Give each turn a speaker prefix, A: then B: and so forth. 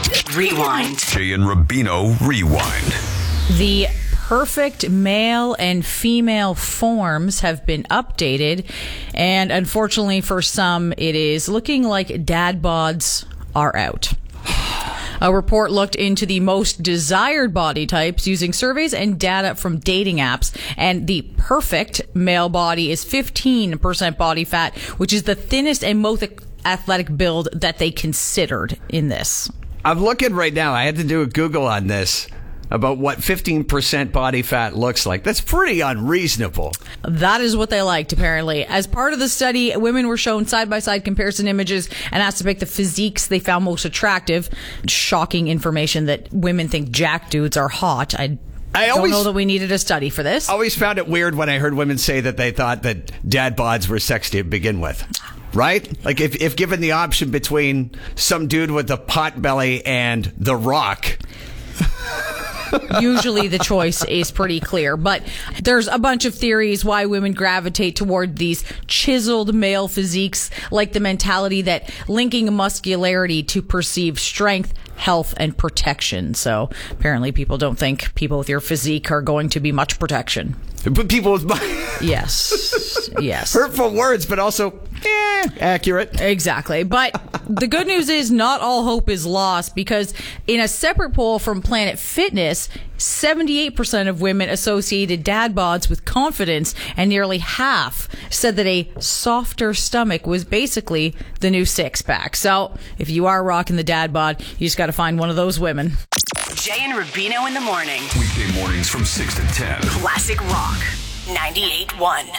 A: Rewind.
B: Jay and Rubino Rewind.
C: The perfect male and female forms have been updated, and unfortunately for some, it is looking like dad bods are out. A report looked into the most desired body types using surveys and data from dating apps, and the perfect male body is 15% body fat, which is the thinnest and most athletic build that they considered in this.
D: I'm looking right now. I had to do a Google on this about what 15% body fat looks like. That's pretty unreasonable.
C: That is what they liked, apparently. As part of the study, women were shown side-by-side comparison images and asked to pick the physiques they found most attractive. Shocking information that women think jack dudes are hot. I don't know that we needed a study for this.
D: I always found it weird when I heard women say that they thought that dad bods were sexy to begin with. Right? Like if given the option between some dude with a pot belly and The Rock...
C: Usually the choice is pretty clear, but there's a bunch of theories why women gravitate toward these chiseled male physiques, like the mentality that linking muscularity to perceived strength, health, and protection. So apparently people don't think people with your physique are going to be much protection.
D: But people with
C: Yes.
D: hurtful words, but also accurate.
C: Exactly. But the good news is not all hope is lost, because in a separate poll from Planet Fitness, 78% of women associated dad bods with confidence, and nearly half said that a softer stomach was basically the new six-pack. So if you are rocking the dad bod, you just got to find one of those women.
A: Jay and Rubino in the morning.
B: Weekday mornings from 6 to 10.
A: Classic Rock 98.1.